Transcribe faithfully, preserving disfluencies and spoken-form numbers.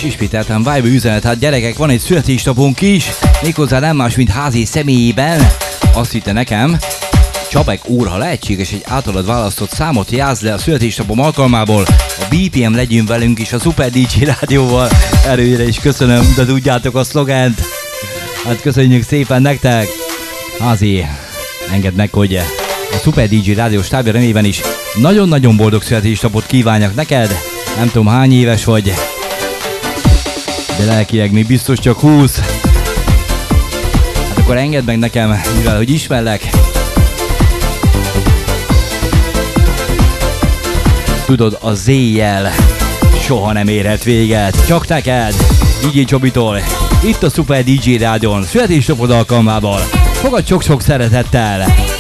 ismételten Viber üzenet, hát gyerekek, van egy születésnapunk is, méghozzá nem más, mint házi személyében. Azt hitte nekem, Csabek úr, ha lehetséges, egy általad választott számot játsz le a születésnapom alkalmából, a bé pé em legyen velünk is a Super dé dzsé rádióval. Erőre is köszönöm, de tudjátok a szlogent. Hát köszönjük szépen nektek. Házi, engedd meg, hogy a Super dé dzsé rádió stábja remében is nagyon-nagyon boldog születésnapot kívánjak neked. Nem tudom, hány éves vagy, de lelkileg még biztos csak húsz. Hát akkor engedd meg nekem, mivel hogy ismerlek. Tudod, a Z-jel soha nem érhet véget. Csak neked, dé dzsé Csabitól, itt a Super dé dzsé rádión, születésnapod alkalmával. Fogadj sok-sok szeretettel!